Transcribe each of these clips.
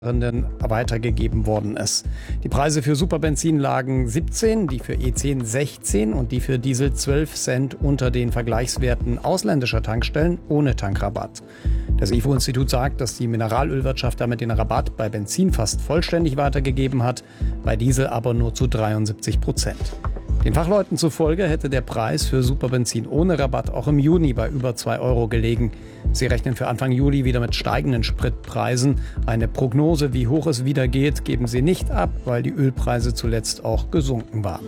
weitergegeben worden ist. Die Preise für Superbenzin lagen 17, die für E10 16 und die für Diesel 12 Cent unter den Vergleichswerten ausländischer Tankstellen ohne Tankrabatt. Das IFO-Institut sagt, dass die Mineralölwirtschaft damit den Rabatt bei Benzin fast vollständig weitergegeben hat, bei Diesel aber nur zu 73%. Den Fachleuten zufolge hätte der Preis für Superbenzin ohne Rabatt auch im Juni bei über 2 Euro gelegen. Sie rechnen für Anfang Juli wieder mit steigenden Spritpreisen. Eine Prognose, wie hoch es wieder geht, geben sie nicht ab, weil die Ölpreise zuletzt auch gesunken waren.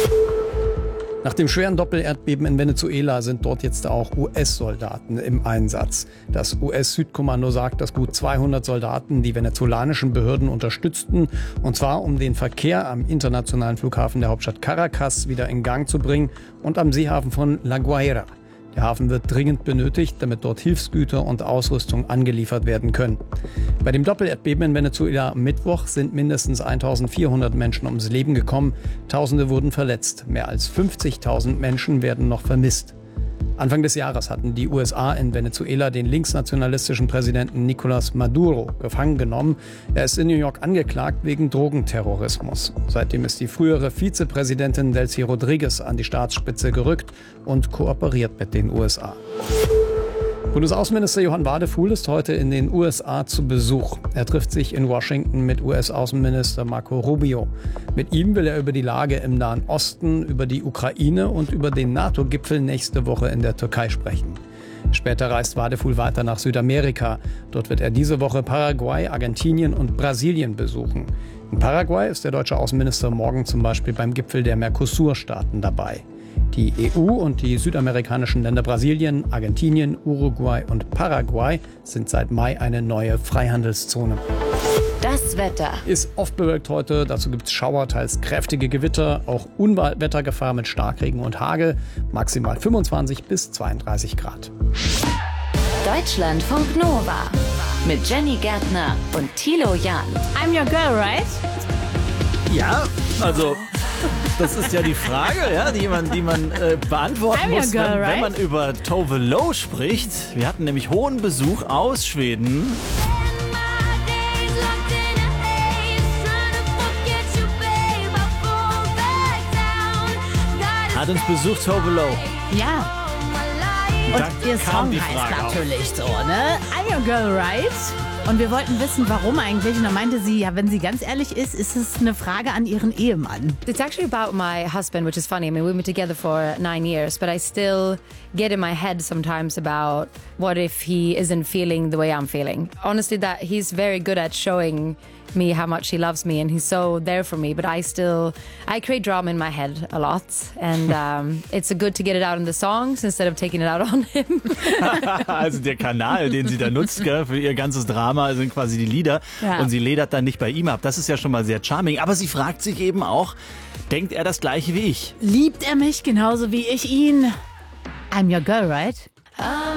Nach dem schweren Doppelerdbeben in Venezuela sind dort jetzt auch US-Soldaten im Einsatz. Das US-Südkommando sagt, dass gut 200 Soldaten die venezolanischen Behörden unterstützten, und zwar um den Verkehr am internationalen Flughafen der Hauptstadt Caracas wieder in Gang zu bringen und am Seehafen von La Guaira. Der Hafen wird dringend benötigt, damit dort Hilfsgüter und Ausrüstung angeliefert werden können. Bei dem Doppelerdbeben in Venezuela am Mittwoch sind mindestens 1400 Menschen ums Leben gekommen. Tausende wurden verletzt. Mehr als 50.000 Menschen werden noch vermisst. Anfang des Jahres hatten die USA in Venezuela den linksnationalistischen Präsidenten Nicolás Maduro gefangen genommen. Er ist in New York angeklagt wegen Drogenterrorismus. Seitdem ist die frühere Vizepräsidentin Delcy Rodríguez an die Staatsspitze gerückt und kooperiert mit den USA. Bundesaußenminister Johann Wadefuhl ist heute in den USA zu Besuch. Er trifft sich in Washington mit US-Außenminister Marco Rubio. Mit ihm will er über die Lage im Nahen Osten, über die Ukraine und über den NATO-Gipfel nächste Woche in der Türkei sprechen. Später reist Wadefuhl weiter nach Südamerika. Dort wird er diese Woche Paraguay, Argentinien und Brasilien besuchen. In Paraguay ist der deutsche Außenminister morgen zum Beispiel beim Gipfel der Mercosur-Staaten dabei. Die EU und die südamerikanischen Länder Brasilien, Argentinien, Uruguay und Paraguay sind seit Mai eine neue Freihandelszone. Das Wetter Ist oft bewölkt heute, dazu gibt es Schauer, teils kräftige Gewitter, auch Unwettergefahr mit Starkregen und Hagel, maximal 25 bis 32 Grad. Deutschlandfunk Nova mit Jenny Gärtner und Thilo Jahn. I'm your girl, right? Ja, also das ist ja die Frage, ja, die man beantworten muss, wenn man über Tove Lo spricht. Wir hatten nämlich hohen Besuch aus Schweden. Hat uns besucht Tove Lo. Ja. Und ihr Song heißt natürlich so, ne? I'm your girl, right? Und wir wollten wissen, warum eigentlich. Und da meinte sie, ja, wenn sie ganz ehrlich ist es eine Frage an ihren Ehemann. It's actually about my husband, which is funny. I mean, we've been together for 9 years, but I still get in my head sometimes about what if he isn't feeling the way I'm feeling. Honestly, that he's very good at showing me how much he loves me and he's so there for me, but I create drama in my head a lot, and it's good to get it out in the songs instead of taking it out on him. Also der Kanal, den sie da nutzt, gell, für ihr ganzes Drama, sind quasi die Lieder, ja. Und sie ledert dann nicht bei ihm ab. Das ist ja schon mal sehr charming, aber sie fragt sich eben auch, denkt er das Gleiche wie ich? Liebt er mich genauso wie ich ihn? I'm your girl, right?